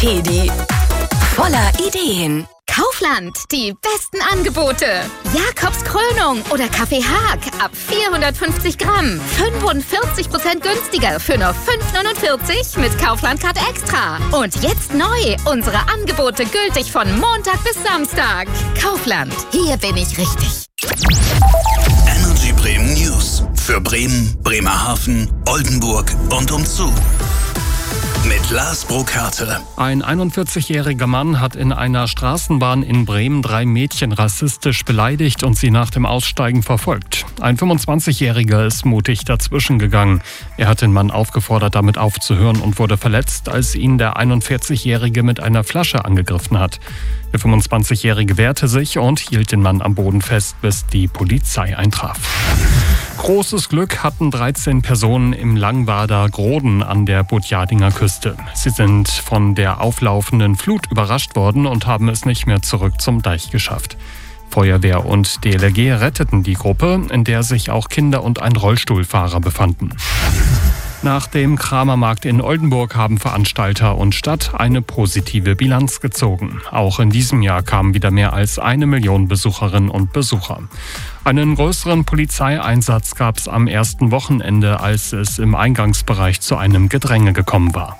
Pedi. Voller Ideen. Kaufland, die besten Angebote. Jakobs Krönung oder Kaffee Haag ab 450 Gramm. 45% günstiger für nur 5,49 mit Kaufland Card Extra. Und jetzt neu, unsere Angebote gültig von Montag bis Samstag. Kaufland, hier bin ich richtig. Energy Bremen News. Für Bremen, Bremerhaven, Oldenburg und umzu. Mit Lars Brokarte. Ein 41-jähriger Mann hat in einer Straßenbahn in Bremen 3 Mädchen rassistisch beleidigt und sie nach dem Aussteigen verfolgt. Ein 25-jähriger ist mutig dazwischen gegangen. Er hat den Mann aufgefordert, damit aufzuhören und wurde verletzt, als ihn der 41-jährige mit einer Flasche angegriffen hat. Der 25-jährige wehrte sich und hielt den Mann am Boden fest, bis die Polizei eintraf. Großes Glück hatten 13 Personen im Langwader Groden an der Butjadinger Küste. Sie sind von der auflaufenden Flut überrascht worden und haben es nicht mehr zurück zum Deich geschafft. Feuerwehr und DLRG retteten die Gruppe, in der sich auch Kinder und ein Rollstuhlfahrer befanden. Nach dem Kramermarkt in Oldenburg haben Veranstalter und Stadt eine positive Bilanz gezogen. Auch in diesem Jahr kamen wieder mehr als 1 Million Besucherinnen und Besucher. Einen größeren Polizeieinsatz gab es am ersten Wochenende, als es im Eingangsbereich zu einem Gedränge gekommen war.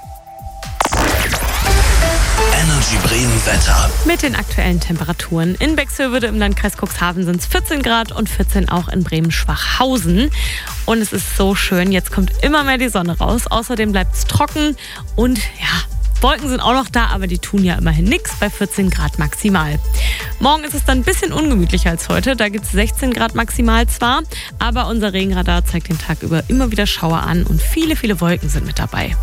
Energy Bremen Wetter. Mit den aktuellen Temperaturen. In Bexhöveде im Landkreis Cuxhaven sind es 14 Grad und 14 auch in Bremen-Schwachhausen. Und es ist so schön, jetzt kommt immer mehr die Sonne raus. Außerdem bleibt es trocken und Wolken sind auch noch da, aber die tun ja immerhin nichts bei 14 Grad maximal. Morgen ist es dann ein bisschen ungemütlicher als heute. Da gibt es 16 Grad maximal zwar, aber unser Regenradar zeigt den Tag über immer wieder Schauer an und viele, viele Wolken sind mit dabei.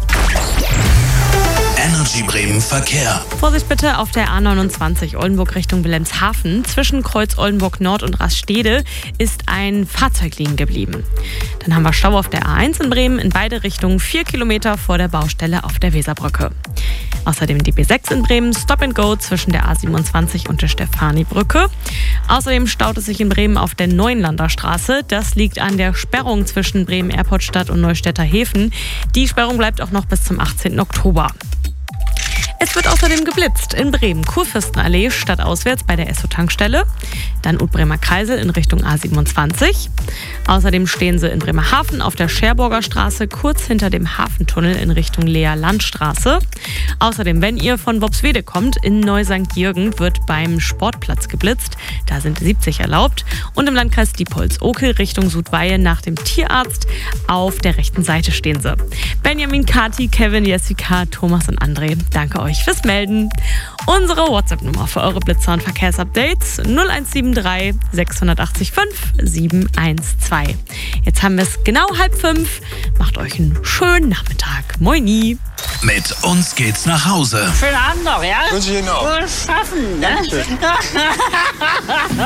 Energy Bremen Verkehr. Vorsicht bitte auf der A29 Oldenburg Richtung Wilhelmshaven. Zwischen Kreuz Oldenburg Nord und Raststede ist ein Fahrzeug liegen geblieben. Dann haben wir Stau auf der A1 in Bremen in beide Richtungen 4 Kilometer vor der Baustelle auf der Weserbrücke. Außerdem die B6 in Bremen, Stop and Go zwischen der A27 und der Stefanibrücke. Außerdem staut es sich in Bremen auf der Neuenlander Straße. Das liegt an der Sperrung zwischen Bremen Airportstadt und Neustädter Häfen. Die Sperrung bleibt auch noch bis zum 18. Oktober. Es wird außerdem geblitzt in Bremen, Kurfürstenallee stadtauswärts bei der Esso-Tankstelle, dann Ut-Bremer Kreisel in Richtung A27. Außerdem stehen sie in Bremerhaven auf der Scherburger Straße kurz hinter dem Hafentunnel in Richtung Lea-Landstraße. Außerdem, wenn ihr von Wopswede kommt, in Neu-St. Jürgen wird beim Sportplatz geblitzt. Da sind 70 erlaubt. Und im Landkreis Diepholz-Okel Richtung Sudweihe nach dem Tierarzt auf der rechten Seite stehen sie. Benjamin, Kati, Kevin, Jessica, Thomas und André, danke euch fürs Melden. Unsere WhatsApp-Nummer für eure Blitzer- und Verkehrsupdates 0173 680 712. Jetzt haben wir es genau 4:30. Macht euch einen schönen Nachmittag. Moini. Mit uns geht's nach Hause. Schönen Abend noch, ja? Wünsche ich Ihnen auch. Wohl schaffen, ne?